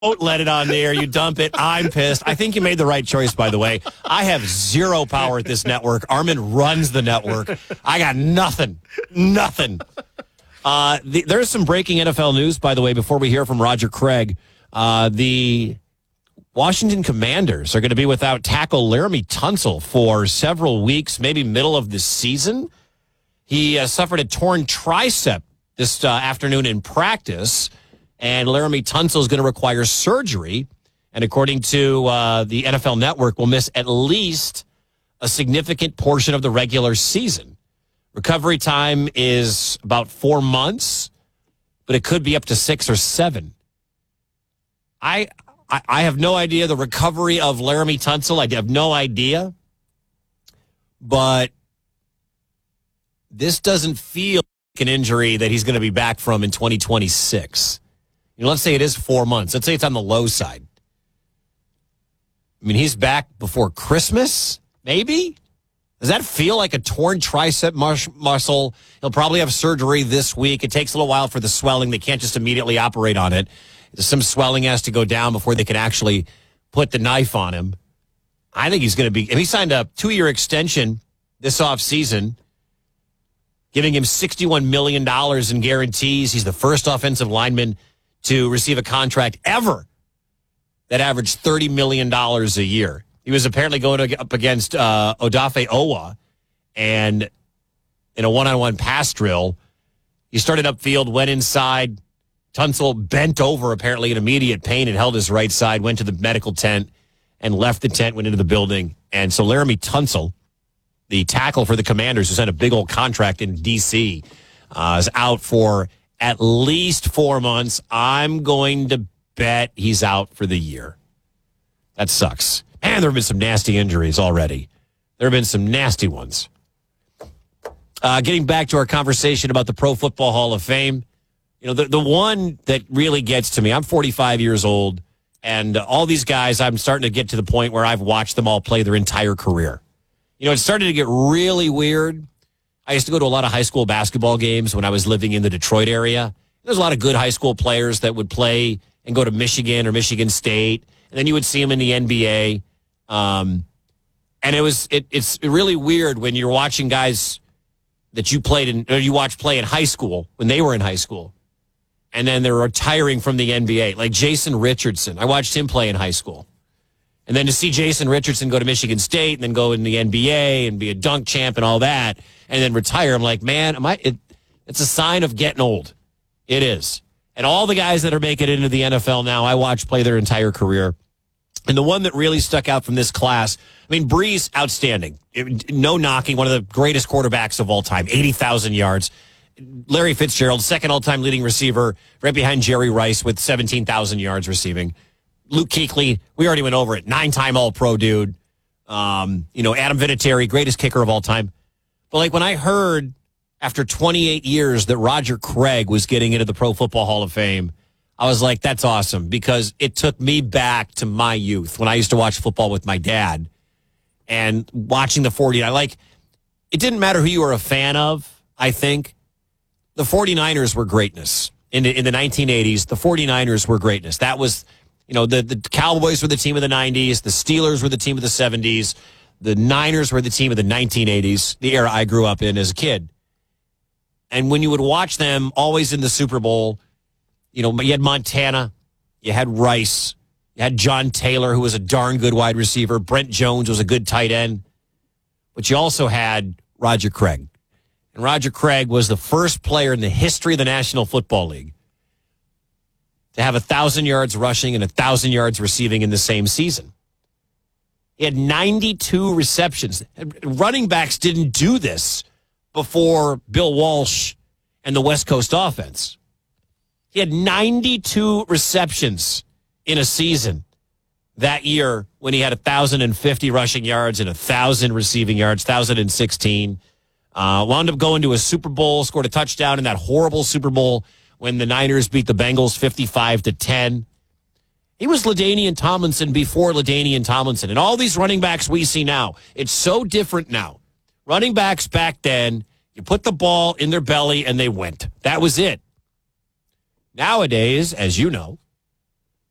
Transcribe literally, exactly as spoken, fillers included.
Don't let it on there. You dump it. I'm pissed. I think you made the right choice, by the way. I have zero power at this network. Armin runs the network. I got nothing. Nothing. Uh, the, there's some breaking N F L news, by the way, before we hear from Roger Craig. Uh, the Washington Commanders are going to be without tackle Laremy Tunsil for several weeks, maybe middle of the season. He uh, suffered a torn tricep this uh, afternoon in practice, and Laremy Tunsil is going to require surgery. And according to uh, the N F L Network, will miss at least a significant portion of the regular season. Recovery time is about four months, but it could be up to six or seven. I I, I have no idea the recovery of Laremy Tunsil. I have no idea. But this doesn't feel like an injury that he's going to be back from in twenty twenty-six. You know, let's say it is four months. Let's say it's on the low side. I mean, he's back before Christmas, maybe? Does that feel like a torn tricep mus- muscle? He'll probably have surgery this week. It takes a little while for the swelling. They can't just immediately operate on it. Some swelling has to go down before they can actually put the knife on him. I think he's going to be, if he signed a two-year extension this offseason, giving him sixty-one million dollars in guarantees. He's the first offensive lineman to receive a contract ever that averaged thirty million dollars a year. He was apparently going up against uh, Odafe Owa, and in a one-on-one pass drill, he started upfield, went inside. Tunsil bent over apparently in immediate pain and held his right side, went to the medical tent, and left the tent, went into the building. And so Laremy Tunsil, the tackle for the Commanders, who signed a big old contract in D C, uh, is out for at least four months. I'm going to bet he's out for the year. That sucks. And there have been some nasty injuries already. There have been some nasty ones. Uh, getting back to our conversation about the Pro Football Hall of Fame, you know, the, the one that really gets to me, I'm forty-five years old, and all these guys, I'm starting to get to the point where I've watched them all play their entire career. You know, it started to get really weird. I used to go to a lot of high school basketball games when I was living in the Detroit area. There's a lot of good high school players that would play and go to Michigan or Michigan State, and then you would see them in the N B A. Um, and it was it, it's really weird when you're watching guys that you played in, or you watch play in high school when they were in high school, and then they're retiring from the N B A. Like Jason Richardson, I watched him play in high school, and then to see Jason Richardson go to Michigan State and then go in the N B A and be a dunk champ and all that, and then retire. I'm like, man, am I? It, it's a sign of getting old. It is. And all the guys that are making it into the N F L now, I watch play their entire career. And the one that really stuck out from this class, I mean, Brees, outstanding. It, no knocking, one of the greatest quarterbacks of all time, eighty thousand yards. Larry Fitzgerald, second all-time leading receiver, right behind Jerry Rice with seventeen thousand yards receiving. Luke Kuechly, we already went over it, nine-time All-Pro dude. Um, you know, Adam Vinatieri, greatest kicker of all time. But, like, when I heard after twenty-eight years that Roger Craig was getting into the Pro Football Hall of Fame, I was like, that's awesome, because it took me back to my youth when I used to watch football with my dad and watching the forty-niners. Like, it didn't matter who you were a fan of, I think. The forty-niners were greatness. In the, in the nineteen eighties, the forty-niners were greatness. That was, you know, the, the Cowboys were the team of the nineties. The Steelers were the team of the seventies. The Niners were the team of the nineteen eighties, the era I grew up in as a kid. And when you would watch them always in the Super Bowl, you know, you had Montana, you had Rice, you had John Taylor, who was a darn good wide receiver. Brent Jones was a good tight end. But you also had Roger Craig. And Roger Craig was the first player in the history of the National Football League to have one thousand yards rushing and one thousand yards receiving in the same season. He had ninety-two receptions. Running backs didn't do this before Bill Walsh and the West Coast offense. He had ninety-two receptions in a season that year when he had one thousand fifty rushing yards and one thousand receiving yards, one thousand sixteen. Uh, wound up going to a Super Bowl, scored a touchdown in that horrible Super Bowl when the Niners beat the Bengals fifty-five to ten. He was LaDainian Tomlinson before LaDainian Tomlinson. And all these running backs we see now, it's so different now. Running backs back then, you put the ball in their belly and they went. That was it. Nowadays, as you know,